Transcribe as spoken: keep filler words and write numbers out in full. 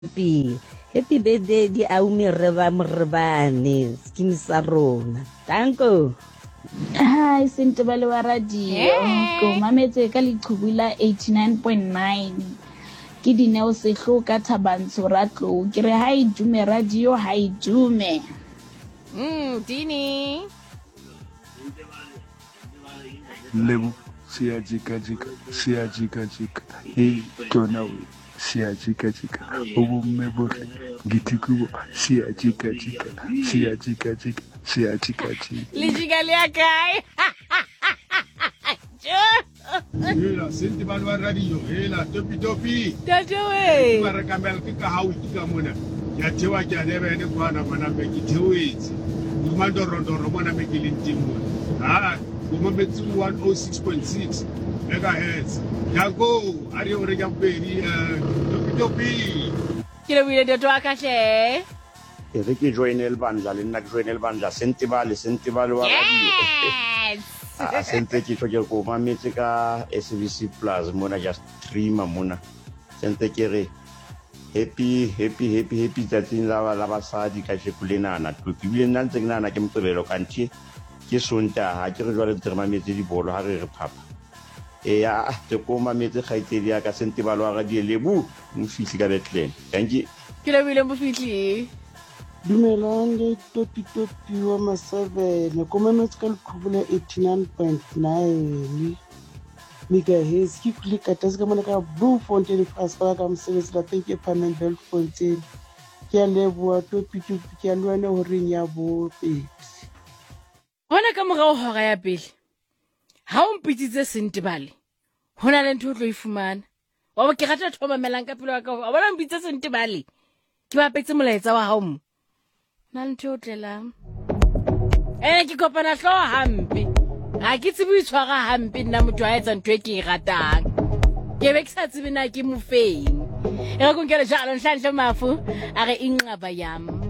Happy happy birthday di Aumi Reba Mrebane skin sa rona. Tanko. Hi, Sentebale wa radio. Hey. Ko mametse ka leqhubula eighty-nine point nine. Ke dineo sehlo ka Thabantsho ratlo. Ke re ha e dume radio ha e dume. Mm, Dini. Lebu siyajika jika siyajika jika hey tona we siyajika jika ubume bore ngitikubo siyajika jika siyajika jika siyajika jika Lijika le kai. Hela senti balwa radio hela topi topi Tajowe. mara kamel kika hawi kika mona ya tewa ya debe ne kwana mana be kitewezi dumando rondoro mona be kilintimu ah kumambetsu one oh six point six megahertz yako ari ore kampeni topi topi Kile wile de toa kahle. Ere ke joinel bandla le nna ke joinel bandla Sentebale Sentebale wa radio Yes. a sente ke tlo ke ko mametse ka S B C Plus mona just streamer mona sente ke re happy happy happy happy tsatsing la la basadi ka tsekulenana tlo ke bile nna ntse ke nana ke motobelo kanthi ke sonta ha ke re jwale ntse re mametse di bolo ha re re phapa e ya te ko mametse khaitedi ya ka Sentebale wa radio lebu mo fihli ka Bethlehem kanki Kile wile mo fitli. Dumelang le topi topi wa masavele ko mametse ka leqhubula eighty-nine point nine megahertz ke klika tse ka mona ka Blue Fontaine fast ka ka mosebetsi la teng ke Pamela Belfontaine ke a leboa topi topi ke a lwana hore nya bo pedi Hona ka morao hora ya pele. Ha o mpitsitse Sentebale. Hona le ntho o tlo e fumana. Wa bo ke rata thoba melang ka pele wa ka. Wa bona mpitsitse Sentebale. Ke ba petse molaetsa wa hao mo. Na le ntho o tlelang. Eh ke kopana hlo hampe. Ha ke tsebe itshwara hampe nna motho a etsa ntho e ke e ratang. Ke be ke sa tsebe na ke mo feng. E re go nkele jalo nhlanhle mafu a re inqaba yam.